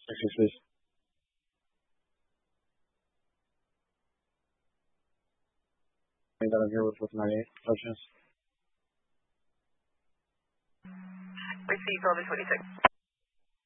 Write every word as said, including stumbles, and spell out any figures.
six, please. I got him here with with ninety-eight. Touches. Receive, Philly twenty-six.